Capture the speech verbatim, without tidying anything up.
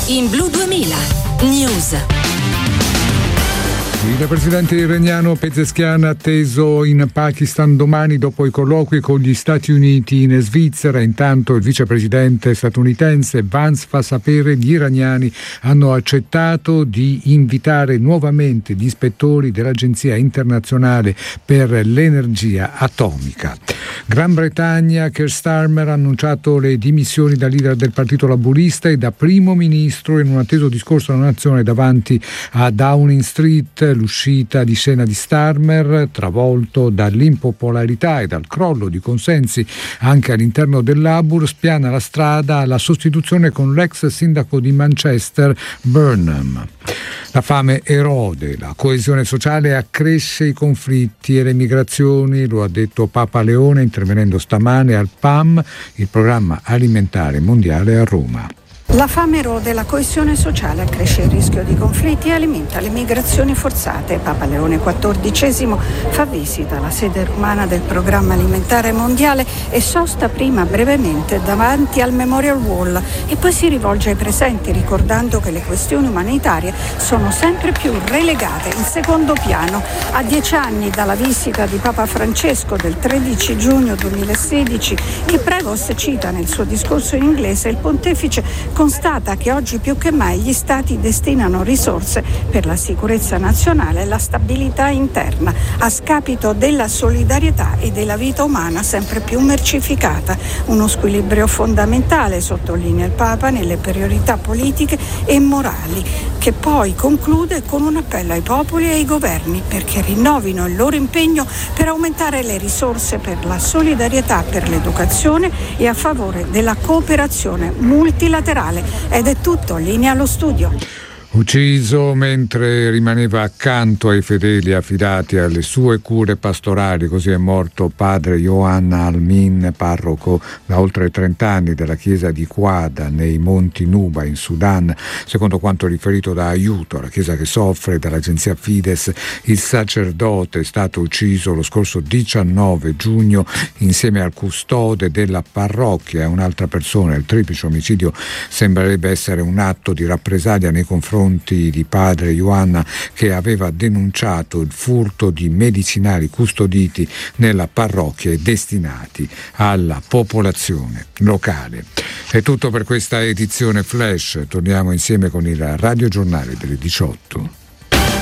in Blu duemila News. Il presidente iraniano Pezeshkian atteso in Pakistan domani dopo i colloqui con gli Stati Uniti in Svizzera. Intanto il vicepresidente statunitense Vance fa sapere gli iraniani hanno accettato di invitare nuovamente gli ispettori dell'Agenzia internazionale per l'energia atomica. Gran Bretagna, Keir Starmer ha annunciato le dimissioni da leader del partito laburista e da primo ministro in un atteso discorso alla nazione davanti a Downing Street. L'uscita di scena di Starmer, travolto dall'impopolarità e dal crollo di consensi anche all'interno del Labour, spiana la strada alla sostituzione con l'ex sindaco di Manchester Burnham. La fame erode, la coesione sociale accresce i conflitti e le migrazioni, lo ha detto Papa Leone intervenendo stamane al P A M, il programma alimentare mondiale a Roma. La fame erode la coesione sociale, accresce il rischio di conflitti e alimenta le migrazioni forzate. Papa Leone quattordicesimo fa visita alla sede romana del Programma Alimentare Mondiale e sosta prima brevemente davanti al Memorial Wall e poi si rivolge ai presenti ricordando che le questioni umanitarie sono sempre più relegate in secondo piano. A dieci anni dalla visita di Papa Francesco del tredici giugno duemilasedici, che Prevost cita nel suo discorso in inglese, il pontefice constata che oggi più che mai gli Stati destinano risorse per la sicurezza nazionale e la stabilità interna, a scapito della solidarietà e della vita umana sempre più mercificata. Uno squilibrio fondamentale, sottolinea il Papa, nelle priorità politiche e morali, che poi conclude con un appello ai popoli e ai governi perché rinnovino il loro impegno per aumentare le risorse per la solidarietà, per l'educazione e a favore della cooperazione multilaterale. Ed è tutto, linea allo studio. Ucciso mentre rimaneva accanto ai fedeli affidati alle sue cure pastorali, così è morto padre Yohan Al-Min, parroco da oltre trenta anni della chiesa di Quada nei Monti Nuba in Sudan. Secondo quanto riferito da Aiuto, la chiesa che soffre, dall'agenzia Fides, il sacerdote è stato ucciso lo scorso diciannove giugno insieme al custode della parrocchia e un'altra persona. Il triplice omicidio sembrerebbe essere un atto di rappresaglia nei confronti di padre Ioanna, che aveva denunciato il furto di medicinali custoditi nella parrocchia e destinati alla popolazione locale. È tutto per questa edizione Flash, torniamo insieme con il radiogiornale delle diciotto.